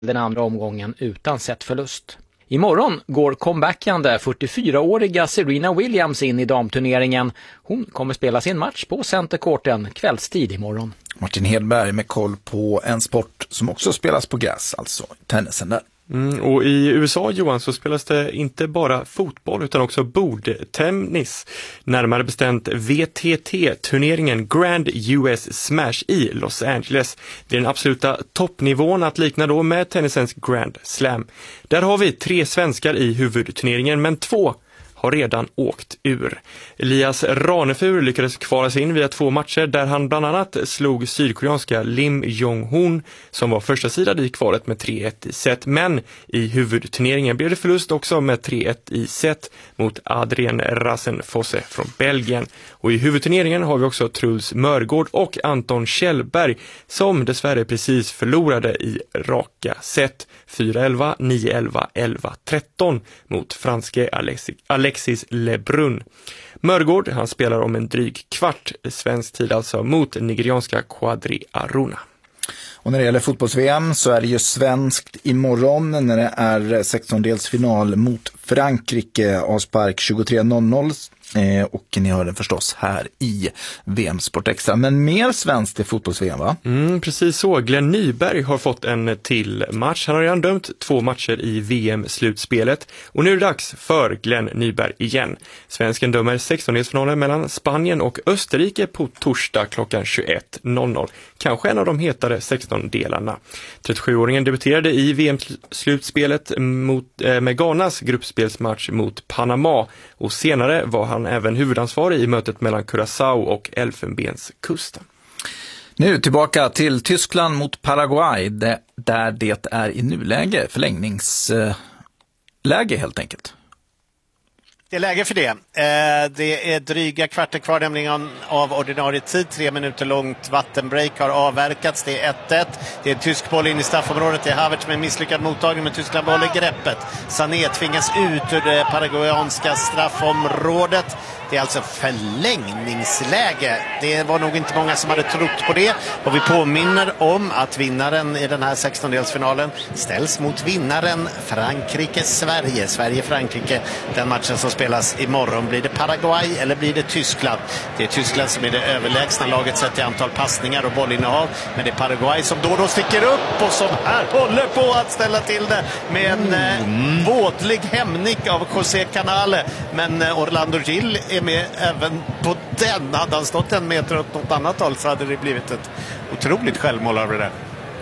den andra omgången utan setförlust. Imorgon går comebackande 44-åriga Serena Williams in i damturneringen. Hon kommer spela sin match på Centercourten kvällstid imorgon. Martin Hedberg med koll på en sport som också spelas på gräs, alltså tennisen där. Och i USA, Johan, så spelas det inte bara fotboll utan också bordtennis. Närmare bestämt VTT-turneringen Grand US Smash i Los Angeles. Det är den absoluta toppnivån att likna då med tennisens Grand Slam. Där har vi 3 svenskar i huvudturneringen, men 2 har redan åkt ur. Elias Ranefur lyckades kvala sig in via 2 matcher där han bland annat slog sydkoreanska Lim Jong-hoon som var första sidan i kvalet med 3-1 i set. Men i huvudturneringen blev det förlust också med 3-1 i set mot Adrien Rasenfosse från Belgien. Och i huvudturneringen har vi också Truls Mörgård och Anton Kjellberg som dessvärre precis förlorade i raka set 4-11, 9-11, 11-13 mot franske Alexis Lebrun. Mörgård, han spelar om en dryg kvart svensk tid alltså mot nigerianska Quadri Aruna. Och när det gäller fotbolls-VM så är det ju svenskt imorgon när det är 16-delsfinal mot Frankrike, avspark 23.00. Och ni hör den förstås här i VM Sport Extra. Men mer svenskt i fotbolls-VM, va? Precis så. Glenn Nyberg har fått en till match. Han har redan dömt 2 matcher i VM-slutspelet. Och nu är det dags för Glenn Nyberg igen. Svensken dömer 16-delsfinalen mellan Spanien och Österrike på torsdag klockan 21.00. Kanske en av de hetare 16-delarna. 37-åringen debuterade i VM-slutspelet med Ghanas gruppspelsmatch mot Panama. Och senare var han även huvudansvarig i mötet mellan Curaçao och Elfenbenskusten. Nu tillbaka till Tyskland mot Paraguay där det är i nuläge förlängningsläge helt enkelt. Det är läge för det. Det är dryga kvarter kvar nämligen av ordinarie tid. 3 minuter långt vattenbreak har avverkats. Det är 1-1. Det är tysk boll in i straffområdet. Det är Havertz med misslyckad mottagning, men Tyskland behåller greppet. Sané tvingas ut ur det paraguayanska straffområdet. Det är alltså förlängningsläge. Det var nog inte många som hade trott på det. Och vi påminner om att vinnaren i den här 16-delsfinalen ställs mot vinnaren Frankrike-Sverige. Sverige-Frankrike, den matchen som spelas imorgon. Blir det Paraguay eller blir det Tyskland? Det är Tyskland som är det överlägsna laget sett i antal passningar och bollinnehav. Men det är Paraguay som då sticker upp och som här håller på att ställa till det med en vådlig hämning av José Canale. Men Orlando Gil är med även på den. Hade han stått 1 meter åt något annat håll så hade det blivit ett otroligt självmål av det där.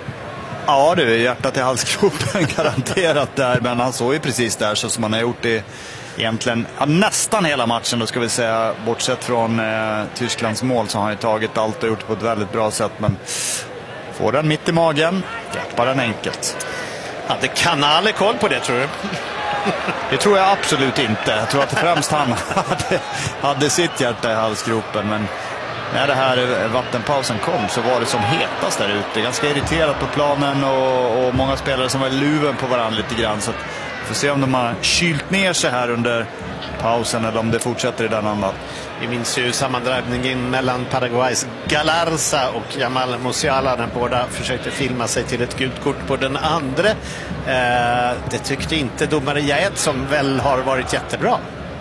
Ja, det är hjärtat i halsgropen garanterat där, men han såg ju precis där så som han har gjort det egentligen nästan hela matchen då ska vi säga, bortsett från Tysklands mål så har han ju tagit allt och gjort det på ett väldigt bra sätt, men får den mitt i magen, greppar den enkelt. Hade Canale koll på det, tror du? Det tror jag absolut inte. Jag tror att främst han hade sitt hjärta i halsgropen, men när det här vattenpausen kom så var det som hetast där ute. Ganska irriterat på planen och många spelare som var i luven på varandra lite grann. Så vi får se om de har kylt ner sig här under pausen eller om det fortsätter i den andan. Vi minns ju sammandragningen mellan Paraguays Galarza och Jamal Musiala när båda försökte filma sig till ett gult kort på den andra. Det tyckte inte domare Jaed som väl har varit jättebra.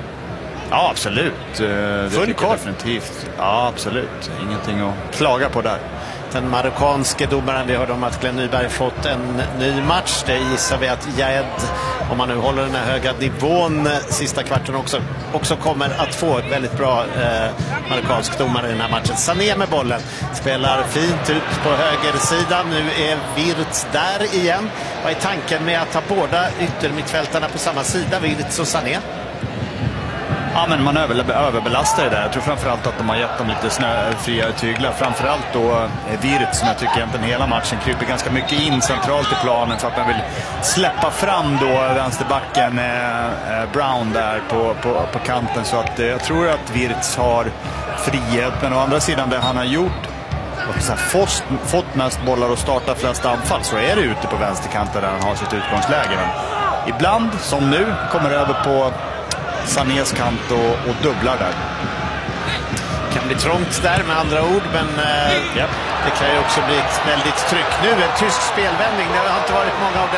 Ja, absolut. Full koll. Definitivt. Ja, absolut. Ingenting att klaga på där. Den marockanske domaren, vi hörde om att Glenn Nyberg fått en ny match. Det gissar vi att Jaed, om man nu håller den här höga nivån sista kvarten också kommer att få ett väldigt bra marockansk domare i den här matchen. Sané med bollen, spelar fint ut på högersidan. Nu är Wirtz där igen. Vad är tanken med att ha båda yttermittfältarna på samma sida, Wirtz och Sané? Ja, men man överbelastar det där. Jag tror framförallt att de har gett dem lite snöfria tyglar. Framförallt då Wirtz som jag tycker egentligen hela matchen kryper ganska mycket in centralt i planen för att man vill släppa fram då vänsterbacken Brown där på kanten. Så att jag tror att Wirtz har frihet. Men å andra sidan det han har gjort och så här, fått mest bollar och startat flest anfall så är det ute på vänsterkanten där han har sitt utgångsläge. Men ibland, som nu, kommer det över på Sanés kant och dubblar där. Kan bli trångt där med andra ord, men Det kan ju också bli ett väldigt tryck. Nu en tysk spelvändning. Det har inte varit många av